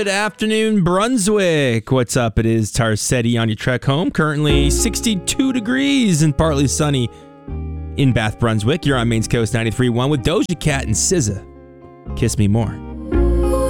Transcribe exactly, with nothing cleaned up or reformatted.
Good afternoon, Brunswick. What's up? It is Tarsetti on your trek home. Currently sixty-two degrees and partly sunny in Bath, Brunswick. You're on Maine's Coast ninety-three point one with Doja Cat and S Z A. Kiss Me More.